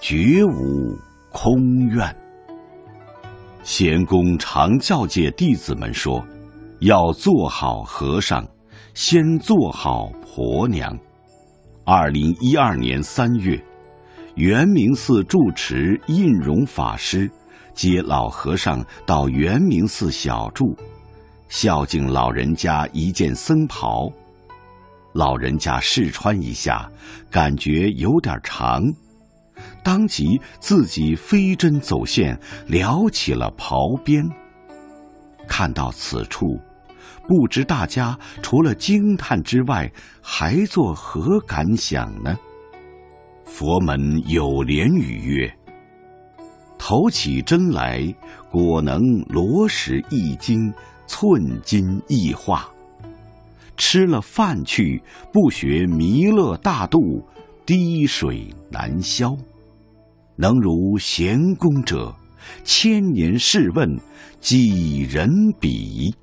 绝无空愿。贤公常教诫弟子们说，要做好和尚，先做好婆娘。2012年3月，圆明寺住持印容法师接老和尚到圆明寺小住，孝敬老人家一件僧袍。老人家试穿一下，感觉有点长，当即自己飞针走线撩起了袍边。看到此处，不知大家除了惊叹之外，还作何感想呢？佛门有莲语曰：投起针来，果能罗石一斤，寸金一化。吃了饭去，不学弥勒大度，滴水难消。能如贤公者，千年试问，几人比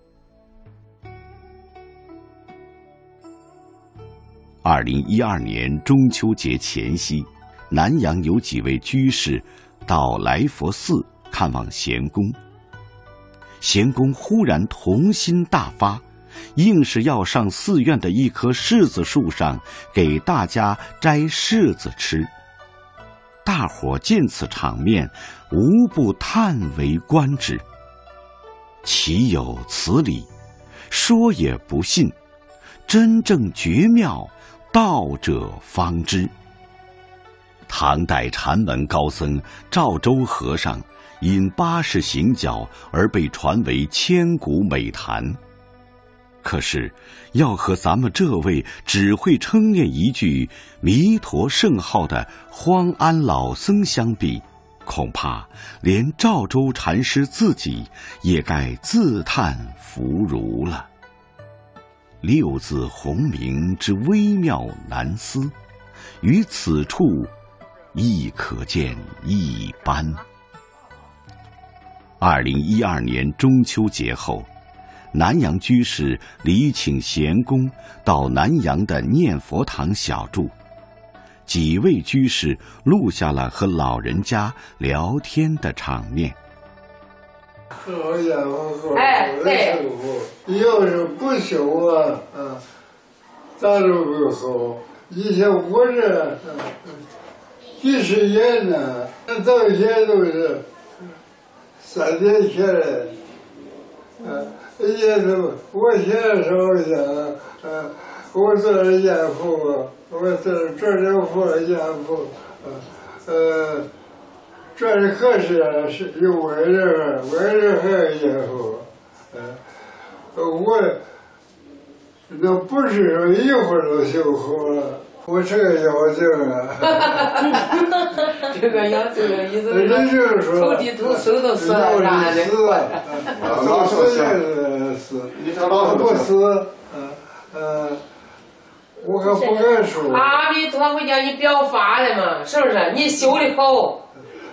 ？2012年中秋节前夕，南阳有几位居士到来佛寺看望贤公。贤公忽然童心大发，硬是要上寺院的一棵柿子树上给大家摘柿子吃。大伙见此场面，无不叹为观止。岂有此理？说也不信，真正绝妙，道者方知。唐代禅门高僧赵州和尚因80行脚而被传为千古美谈。可是要和咱们这位只会称念一句弥陀圣号的荒安老僧相比，恐怕连赵州禅师自己也该自叹弗如了。六字洪名之微妙难思，于此处亦可见一斑。2012年中秋节后，南阳居士礼请贤公到南阳的念佛堂小住，几位居士录下了和老人家聊天的场面。 好家伙，对，要是不修啊，咋都不好。以前我这几十年呢，到现在都是3天前来。也是，我现在说一下，我做了严父，我做这佛严父，这里可是有外人还有严父，我那不是说一会儿就修好了。我这个妖精啊， 这个妖精的意思是说， 投地图手都死了，啥的， 老是死，不死，我可不敢说。 阿弥陀佛叫你表法了嘛，是不是？你修的好。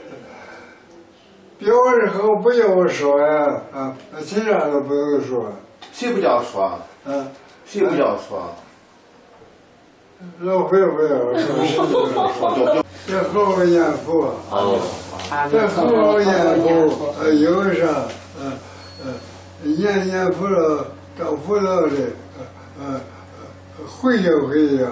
表的好不叫我说呀，其他都不用说。 谁不叫说？谁不叫说？ 老会不要说，这好好念佛，这好好念佛，有啥，念佛了，到佛道里，回想，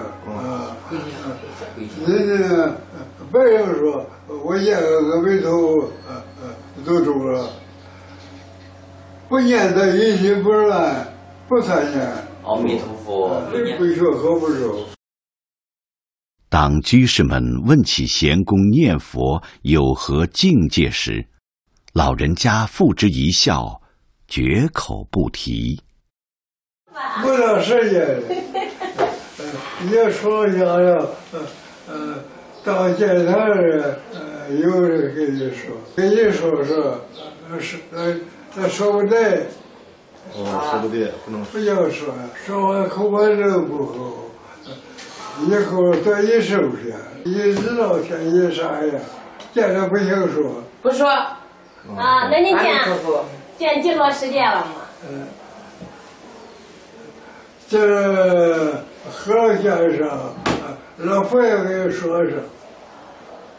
人家白人说，我念个阿弥陀佛，都中了，不念他一心不乱，不参念。 阿弥陀佛， 不说好不说。 当居士们问起贤公念佛有何境界时，老人家付之一笑，绝口不提。 不到时间，也说一下了，到见他人，有人跟你说，说不对。 说不对， 不要说，说完口把人不好。以后多一收拾，一知道天一啥样，见着不行说。 不说。 那你见几多时间了吗？ 这和尚先生，老佛爷给你说说。